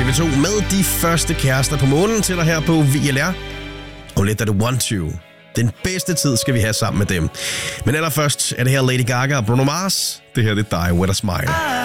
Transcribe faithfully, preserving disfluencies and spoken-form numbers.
V to med de første kærester på månen til dig her på V L R. Og lidt af det Want To. Den bedste tid skal vi have sammen med dem. Men allerførst er det her Lady Gaga og Bruno Mars. Det her det er Die With A Smile.